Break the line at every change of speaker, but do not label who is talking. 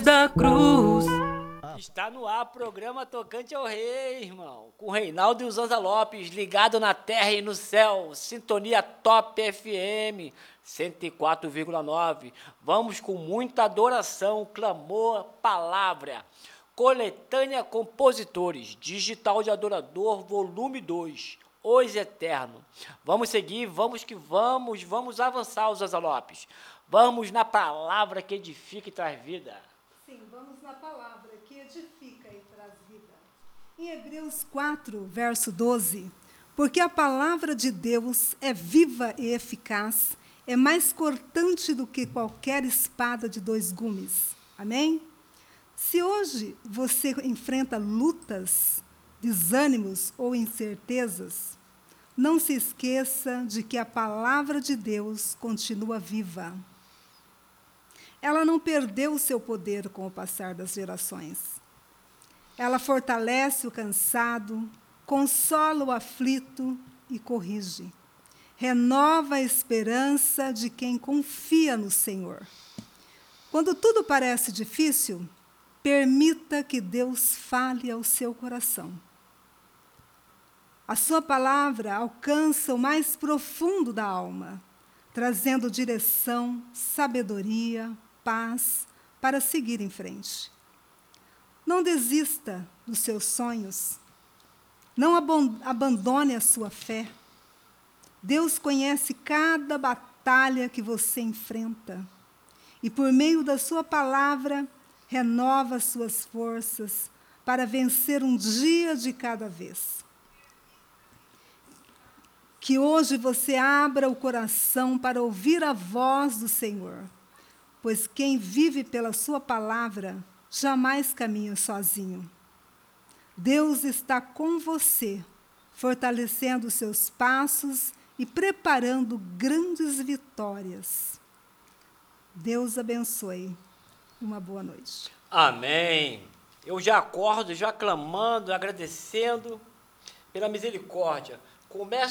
da cruz.
Está no ar, programa Tocante ao Rei, irmão. Com Reinaldo e o Zanza Lopes, ligado na terra e no céu. Sintonia Top FM 104,9. Vamos com muita adoração, clamor, palavra. Coletânea Compositores, Digital de Adorador, volume 2. Hoje Eterno. Vamos seguir, vamos que vamos, vamos avançar, Zanza Lopes. Vamos na palavra que edifica e traz vida.
Sim, vamos na palavra que edifica e traz vida. Em Hebreus 4, verso 12, porque a palavra de Deus é viva e eficaz, é mais cortante do que qualquer espada de dois gumes. Amém? Se hoje você enfrenta lutas, desânimos ou incertezas, não se esqueça de que a palavra de Deus continua viva. Ela não perdeu o seu poder com o passar das gerações. Ela fortalece o cansado, consola o aflito e corrige. Renova a esperança de quem confia no Senhor. Quando tudo parece difícil, permita que Deus fale ao seu coração. A sua palavra alcança o mais profundo da alma, trazendo direção, sabedoria, paz para seguir em frente. Não desista dos seus sonhos. Não abandone a sua fé. Deus conhece cada batalha que você enfrenta. E por meio da sua palavra, renova suas forças para vencer um dia de cada vez. Que hoje você abra o coração para ouvir a voz do Senhor, pois quem vive pela sua palavra jamais caminha sozinho. Deus está com você, fortalecendo os seus passos e preparando grandes vitórias. Deus abençoe. Uma boa noite.
Amém. Eu já acordo, já clamando, agradecendo pela misericórdia. Começo